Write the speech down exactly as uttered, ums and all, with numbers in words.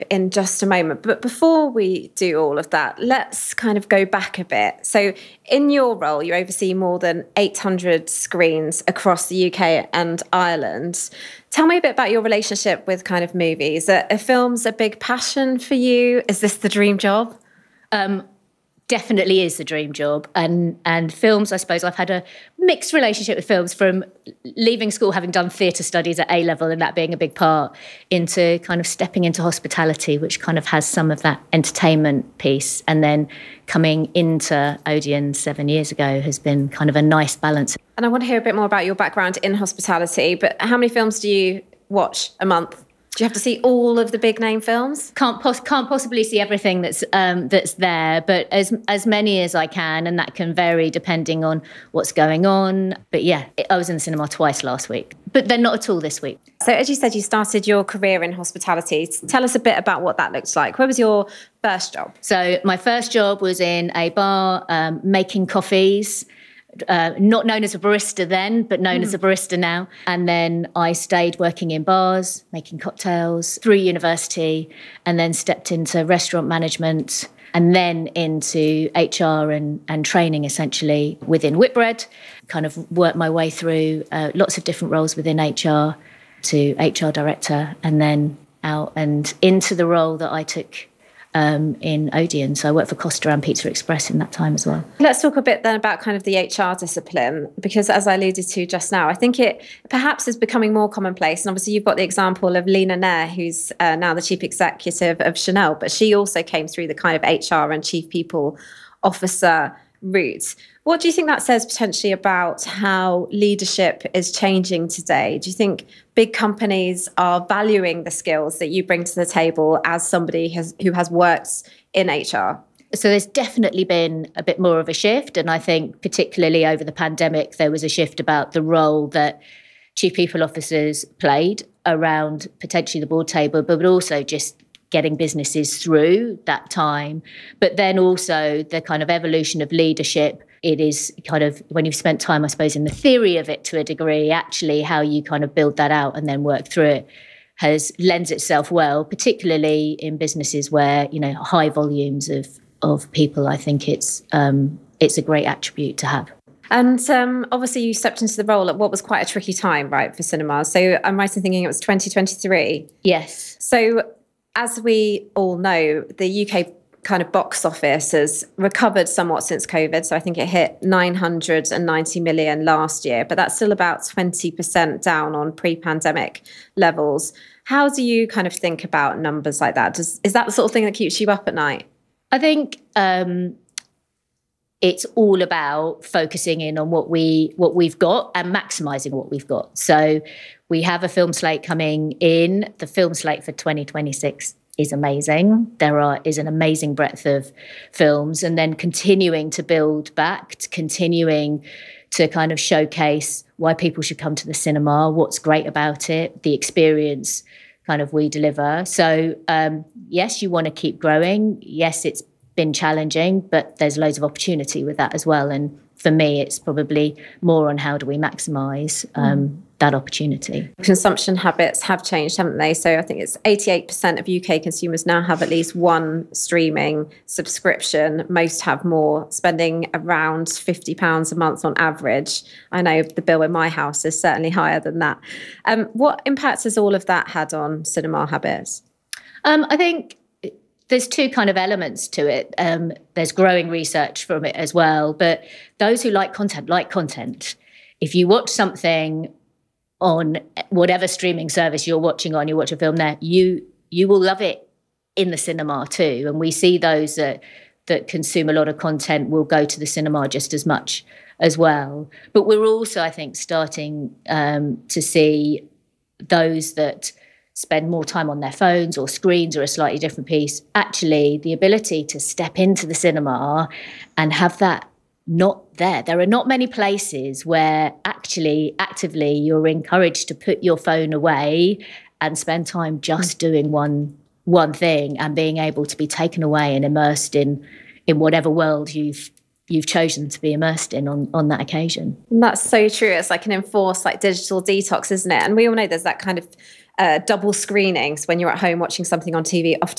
in just a moment. But before we do all of that, let's kind of go back a bit. So in your role, you oversee more than eight hundred screens across the U K and Ireland. Tell me a bit about your relationship with kind of movies. Are, are films a big passion for you? Is this the dream job? Um, definitely is the dream job. And and films, I suppose I've had a mixed relationship with films, from leaving school, having done theatre studies at A level and that being a big part, into kind of stepping into hospitality, which kind of has some of that entertainment piece. And then coming into Odeon seven years ago has been kind of a nice balance. And I want to hear a bit more about your background in hospitality, but how many films do you watch a month? Do you have to see all of the big name films? Can't pos- can't possibly see everything that's um, that's there, but as as many as I can, and that can vary depending on what's going on. But yeah, I was in the cinema twice last week, but then not at all this week. So as you said, you started your career in hospitality. Tell us a bit about what that looks like. Where was your first job? So my first job was in a bar um, making coffees. Uh, not known as a barista then, but known mm. as a barista now. And then I stayed working in bars, making cocktails through university, and then stepped into restaurant management and then into H R and, and training, essentially, within Whitbread. Kind of worked my way through uh, lots of different roles within H R to H R director, and then out and into the role that I took Um, in Odeon. So I worked for Costa and Pizza Express in that time as well. Let's talk a bit then about kind of the H R discipline, because as I alluded to just now, I think it perhaps is becoming more commonplace. And obviously you've got the example of Lena Nair, who's uh, now the chief executive of Chanel, but she also came through the kind of H R and chief people officer route. What do you think that says potentially about how leadership is changing today? Do you think big companies are valuing the skills that you bring to the table as somebody has, who has worked in H R? So there's definitely been a bit more of a shift. And I think particularly over the pandemic, there was a shift about the role that chief people officers played around potentially the board table, but also just getting businesses through that time. But then also the kind of evolution of leadership. It is kind of, when you've spent time, I suppose, in the theory of it to a degree, actually how you kind of build that out and then work through it has lends itself well, particularly in businesses where, you know, high volumes of of people. I think it's um, it's a great attribute to have. And um, obviously you stepped into the role at what was quite a tricky time, right, for cinemas. So I'm right in thinking it was twenty twenty-three? Yes. So as we all know, the U K kind of box office has recovered somewhat since COVID. So I think it hit nine hundred ninety million last year, but that's still about twenty percent down on pre-pandemic levels. How do you kind of think about numbers like that? Does, is that the sort of thing that keeps you up at night? I think um, it's all about focusing in on what we what we've got and maximising what we've got. So we have a film slate coming in. The film slate for twenty twenty-six is amazing. There are is an amazing breadth of films, and then continuing to build back, to continuing to kind of showcase why people should come to the cinema, what's great about it, the experience kind of we deliver. So um, yes, you want to keep growing. Yes, it's been challenging, but there's loads of opportunity with that as well. And for me, it's probably more on how do we maximise um, mm. that opportunity. Consumption habits have changed, haven't they? So I think it's eighty-eight percent of U K consumers now have at least one streaming subscription. Most have more, spending around fifty pounds a month on average. I know the bill in my house is certainly higher than that. Um, what impact has all of that had on cinema habits? Um, I think there's two kind of elements to it. Um, there's growing research from it as well. But those who like content, like content. If you watch something on whatever streaming service you're watching on, you watch a film there, you you will love it in the cinema too. And we see those that, that consume a lot of content will go to the cinema just as much as well. But we're also, I think, starting um, to see those that spend more time on their phones or screens or a slightly different piece, actually the ability to step into the cinema and have that not there. There are not many places where actually actively you're encouraged to put your phone away and spend time just doing one one thing and being able to be taken away and immersed in in whatever world you've you've chosen to be immersed in on, on that occasion. And that's so true. It's like an enforced like digital detox, isn't it? And we all know there's that kind of uh, double screenings when you're at home watching something on T V. Often